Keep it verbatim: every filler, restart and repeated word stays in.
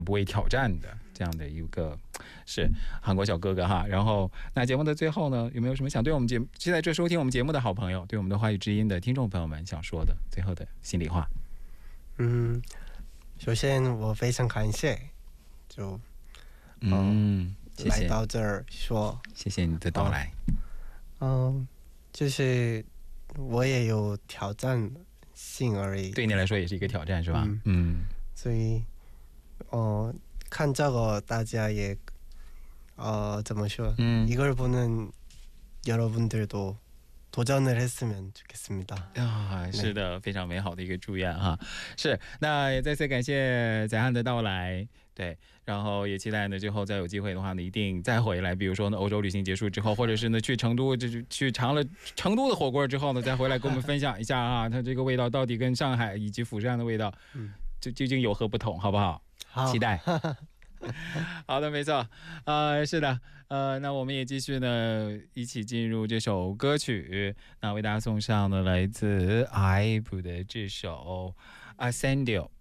不畏挑战的这样的一个是韩国小哥哥哈。然后那节目的最后呢，有没有什么想对我们节目现在正收听我们节目的好朋友，对我们的华语之音的听众朋友们想说的最后的心里话？ 嗯，首先我非常感谢，就嗯，谢谢来到这儿说， 谢谢你的到来。 嗯，就是我也有挑战性而已， 对你来说也是一个挑战是吧？ 嗯， 嗯， 所以어看这个大家也어怎么说？ 嗯， 이걸 보는 여러분들도 도전을 했으면 좋겠습니다. 啊，是的，非常美好的一个祝愿哈。是，那也再次感谢载汉的到来，对，然后也期待呢，之后再有机会的话呢，一定再回来。比如说呢，欧洲旅行结束之后，或者是呢去成都，就是去尝了成都的火锅之后呢，再回来跟我们分享一下啊，它这个味道到底跟上海以及釜山的味道，嗯，就究竟有何不同，好不好？ 好， 期待。好的，没错，呃，是的，呃，那我们也继续呢，一起进入这首歌曲，那为大家送上呢来自 I V E 的这首《Ascendio》。